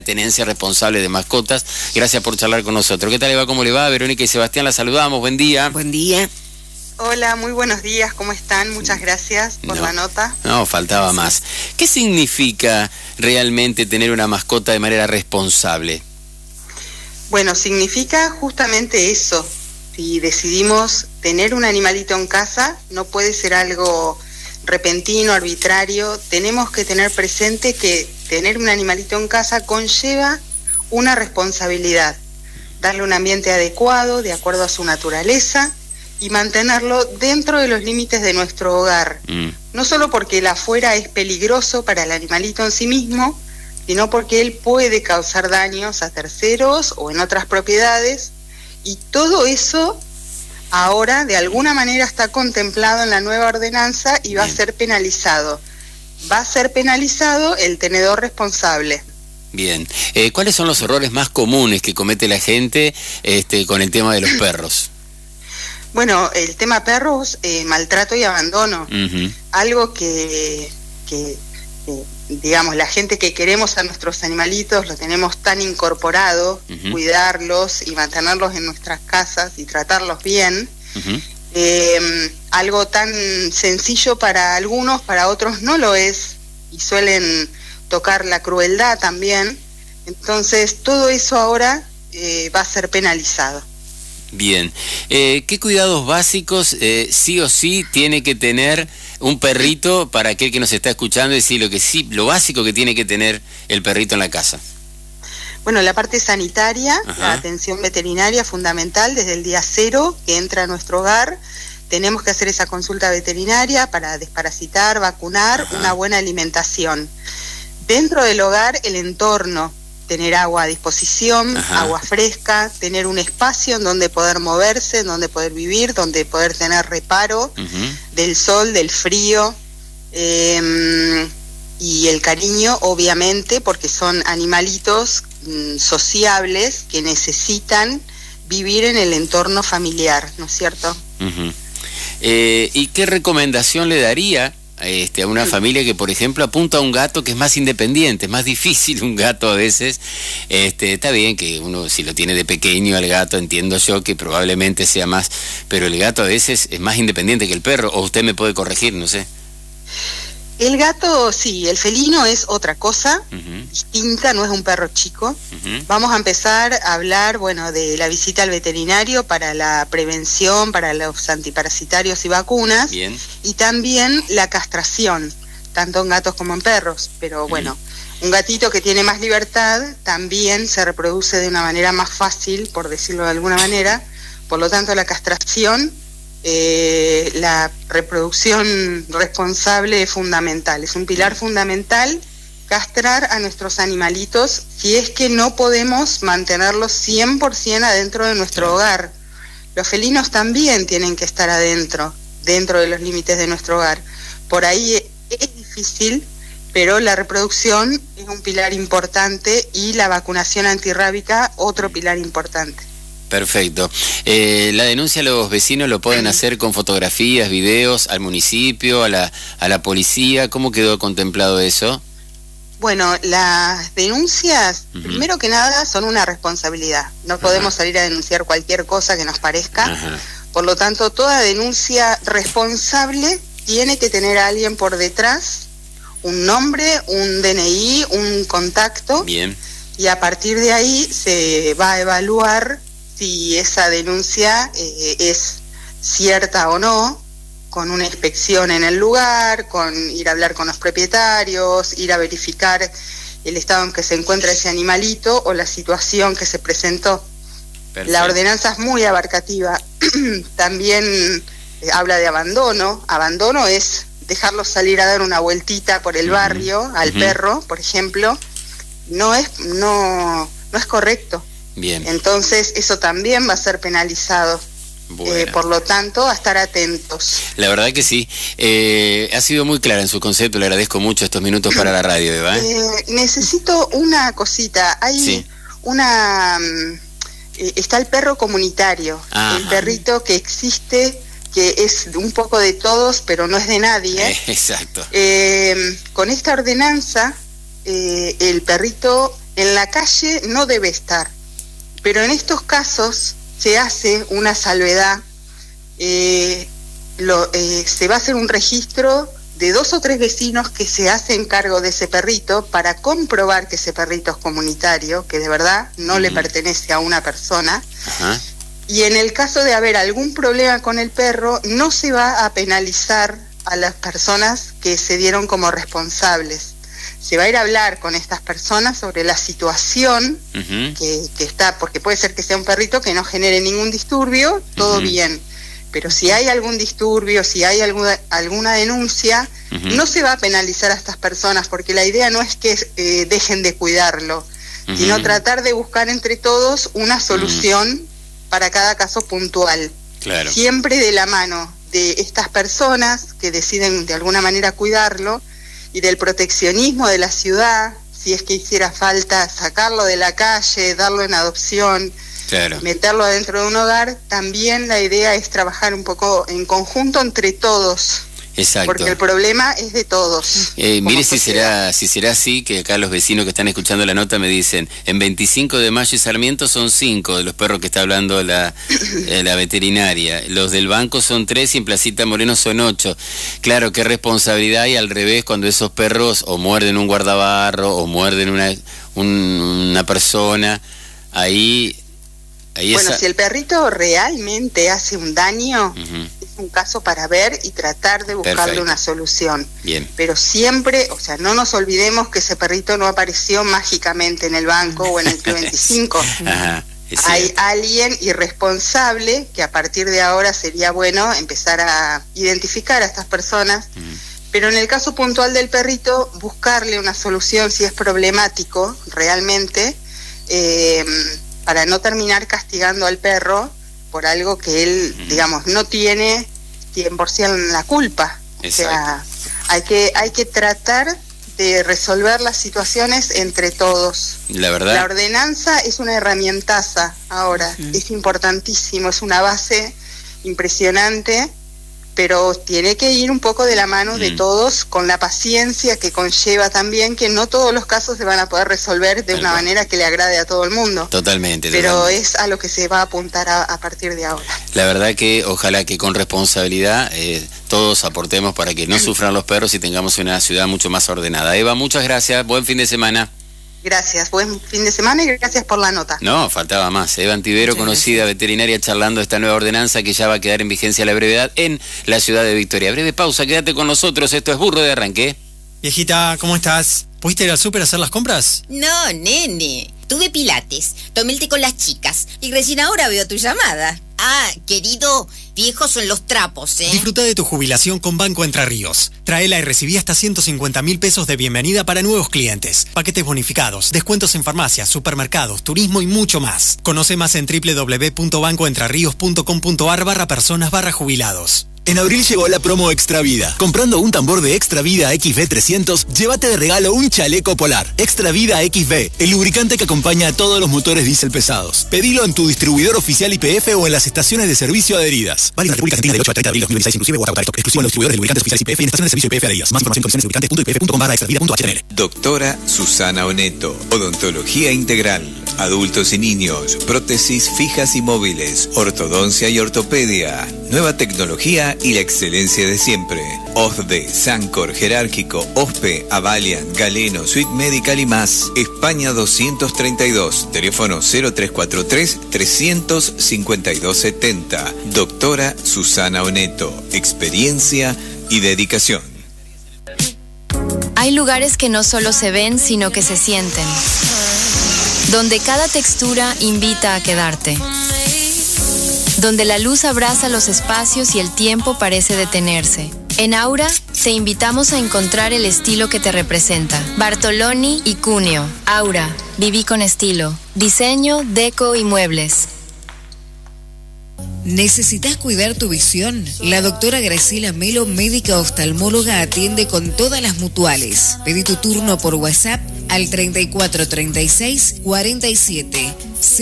Tenencia responsable de mascotas. Gracias por charlar con nosotros. ¿Qué tal le va? ¿Cómo le va? Verónica y Sebastián, la saludamos. Buen día. Buen día. Hola, muy buenos días. ¿Cómo están? Muchas gracias por la nota. No, faltaba más. ¿Qué significa realmente tener una mascota de manera responsable? Bueno, significa justamente eso. Si decidimos tener un animalito en casa, no puede ser algo repentino, arbitrario. Tenemos que tener presente que tener un animalito en casa conlleva una responsabilidad, darle un ambiente adecuado, de acuerdo a su naturaleza, y mantenerlo dentro de los límites de nuestro hogar. No solo porque el afuera es peligroso para el animalito en sí mismo, sino porque él puede causar daños a terceros o en otras propiedades, y todo eso ahora de alguna manera está contemplado en la nueva ordenanza y va a ser penalizado. Va a ser penalizado el tenedor responsable. Bien. ¿Cuáles son los errores más comunes que comete la gente con el tema de los perros? Bueno, el tema perros, maltrato y abandono. Algo que digamos, la gente que queremos a nuestros animalitos lo tenemos tan incorporado, cuidarlos y mantenerlos en nuestras casas y tratarlos bien. Algo tan sencillo para algunos, para otros no lo es, y suelen tocar la crueldad también. Entonces todo eso ahora va a ser penalizado. Bien. ¿Qué cuidados básicos sí o sí tiene que tener un perrito para aquel que nos está escuchando? Es decir, lo básico que tiene que tener el perrito en la casa. Bueno, la parte sanitaria, la atención veterinaria fundamental desde el día 0 que entra a nuestro hogar. Tenemos que hacer esa consulta veterinaria para desparasitar, vacunar, una buena alimentación. Dentro del hogar, el entorno, tener agua a disposición, agua fresca, tener un espacio en donde poder moverse, en donde poder vivir, donde poder tener reparo del sol, del frío, y el cariño, obviamente, porque son animalitos sociables que necesitan vivir en el entorno familiar, ¿no es cierto? ¿Y qué recomendación le daría a una familia que, por ejemplo, apunta a un gato que es más independiente? Es más difícil un gato a veces. Está bien que uno, si lo tiene de pequeño al gato, entiendo yo que probablemente sea más, pero el gato a veces es más independiente que el perro, o usted me puede corregir, no sé. El gato, sí, el felino es otra cosa, distinta, no es un perro chico. Vamos a empezar a hablar, bueno, de la visita al veterinario para la prevención, para los antiparasitarios y vacunas. Bien. Y también la castración, tanto en gatos como en perros. Pero bueno, un gatito que tiene más libertad también se reproduce de una manera más fácil, por decirlo de alguna manera. Por lo tanto, la castración, la reproducción responsable es fundamental, es un pilar fundamental castrar a nuestros animalitos si es que no podemos mantenerlos 100% adentro de nuestro hogar. Los felinos también tienen que estar adentro, dentro de los límites de nuestro hogar. Por ahí es difícil, pero la reproducción es un pilar importante y la vacunación antirrábica otro pilar importante. Perfecto. La denuncia a los vecinos lo pueden hacer con fotografías, videos, al municipio, a la policía. ¿Cómo quedó contemplado eso? Bueno, las denuncias, primero que nada, son una responsabilidad. No podemos salir a denunciar cualquier cosa que nos parezca. Por lo tanto, toda denuncia responsable tiene que tener a alguien por detrás, un nombre, un DNI, un contacto. Bien. Y a partir de ahí se va a evaluar si esa denuncia es cierta o no, con una inspección en el lugar, con ir a hablar con los propietarios, ir a verificar el estado en que se encuentra ese animalito o la situación que se presentó. Perfecto. La ordenanza es muy abarcativa. También habla de abandono. Abandono es dejarlo salir a dar una vueltita por el barrio, al perro, por ejemplo. No es correcto. Bien. Entonces eso también va a ser penalizado. Por lo tanto, a estar atentos. La verdad que sí. Ha sido muy clara en su concepto. Le agradezco mucho estos minutos para la radio, Eva. Necesito una cosita. Hay está el perro comunitario, el perrito que existe, que es un poco de todos, pero no es de nadie. Exacto. Con esta ordenanza, el perrito en la calle no debe estar. Pero en estos casos se hace una salvedad, se va a hacer un registro de 2 o 3 vecinos que se hacen cargo de ese perrito para comprobar que ese perrito es comunitario, que de verdad no le pertenece a una persona. Ajá. Y en el caso de haber algún problema con el perro, no se va a penalizar a las personas que se dieron como responsables. Se va a ir a hablar con estas personas sobre la situación que está, porque puede ser que sea un perrito que no genere ningún disturbio, todo bien. Pero si hay algún disturbio, si hay alguna denuncia, no se va a penalizar a estas personas, porque la idea no es que dejen de cuidarlo, sino tratar de buscar entre todos una solución para cada caso puntual. Claro. Siempre de la mano de estas personas que deciden de alguna manera cuidarlo y del proteccionismo de la ciudad, si es que hiciera falta sacarlo de la calle, darlo en adopción, claro, meterlo adentro de un hogar. También la idea es trabajar un poco en conjunto entre todos. Exacto. Porque el problema es de todos. Mire si será así, que acá los vecinos que están escuchando la nota me dicen, en 25 de Mayo y Sarmiento son 5 de los perros que está hablando la veterinaria, los del banco son 3 y en Placita Moreno son 8. Claro, qué responsabilidad, y al revés, cuando esos perros o muerden un guardabarro o muerden una persona, ahí bueno, si el perrito realmente hace un daño, es un caso para ver y tratar de buscarle una solución. Bien. Pero siempre, o sea, no nos olvidemos que ese perrito no apareció mágicamente en el banco o en el Club 25. Ajá, hay alguien irresponsable que a partir de ahora sería bueno empezar a identificar a estas personas. Pero en el caso puntual del perrito, buscarle una solución si es problemático realmente, para no terminar castigando al perro por algo que él, digamos, no tiene 100% la culpa. Exacto. O sea, hay que tratar de resolver las situaciones entre todos. La verdad. La ordenanza es una herramientaza ahora, es importantísimo, es una base impresionante, pero tiene que ir un poco de la mano de todos, con la paciencia que conlleva también que no todos los casos se van a poder resolver de una manera que le agrade a todo el mundo. Totalmente. Pero es a lo que se va a apuntar a partir de ahora. La verdad que ojalá que con responsabilidad todos aportemos para que no sufran los perros y tengamos una ciudad mucho más ordenada. Eva, muchas gracias, buen fin de semana. Gracias, buen fin de semana y gracias por la nota. No, faltaba más. Eva Antivero, conocida veterinaria, charlando esta nueva ordenanza que ya va a quedar en vigencia a la brevedad en la ciudad de Victoria. Breve pausa, quédate con nosotros, esto es Burro de Arranque. Viejita, ¿cómo estás? ¿Pudiste ir al súper a hacer las compras? No, nene. Tuve pilates, tomé el té con las chicas y recién ahora veo tu llamada. Ah, querido, viejos son los trapos, ¿eh? Disfruta de tu jubilación con Banco Entre Ríos. Tráela y recibí hasta 150.000 pesos de bienvenida para nuevos clientes. Paquetes bonificados, descuentos en farmacias, supermercados, turismo y mucho más. Conoce más en www.bancoentrerios.com.ar/personas/jubilados. En abril llegó la promo Extra Vida. Comprando un tambor de Extra Vida XV300, llévate de regalo un chaleco polar. Extra Vida XV, el lubricante que acompaña a todos los motores diésel pesados. Pedilo en tu distribuidor oficial YPF o en las estaciones de servicio adheridas. Válido en la República Argentina del 8 al 30 de abril 2016 inclusive o hasta agotar stock. Exclusivo en los distribuidores de lubricantes oficiales YPF y en estaciones de servicio YPF adheridas. Más información en condiciones lubricantes.ypf.com/extravida.html. Doctora Susana Oneto, odontología integral, adultos y niños, prótesis fijas y móviles, ortodoncia y ortopedia, nueva tecnología y la excelencia de siempre. OSDE, Sancor, Jerárquico, OSPE, Avaliant, Galeno, Suite Medical y más. España 232, teléfono 0343-352-70. Doctora Susana Oneto, experiencia y dedicación. Hay lugares que no solo se ven, sino que se sienten. Donde cada textura invita a quedarte. Donde la luz abraza los espacios y el tiempo parece detenerse. En Aura, te invitamos a encontrar el estilo que te representa. Bartoloni y Cuneo. Aura, viví con estilo. Diseño, deco y muebles. ¿Necesitas cuidar tu visión? La doctora Graciela Melo, médica oftalmóloga, atiende con todas las mutuales. Pedí tu turno por WhatsApp al 3436 47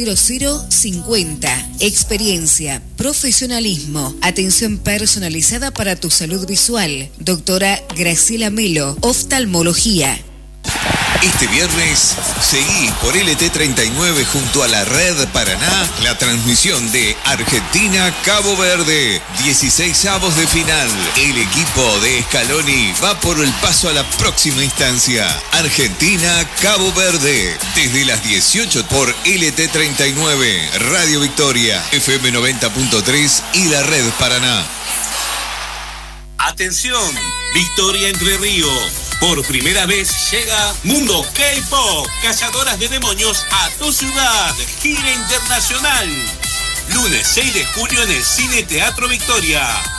0050. Experiencia, profesionalismo, atención personalizada para tu salud visual. Doctora Graciela Melo, oftalmología. Este viernes seguí por LT39 junto a la Red Paraná la transmisión de Argentina-Cabo Verde, 16avos de final. El equipo de Scaloni va por el paso a la próxima instancia. Argentina-Cabo Verde, desde las 18 por LT39, Radio Victoria, FM 90.3 y la Red Paraná. Atención, Victoria Entre Ríos. Por primera vez llega Mundo K-Pop, Cazadoras de Demonios a tu ciudad, gira internacional. Lunes 6 de julio en el Cine Teatro Victoria.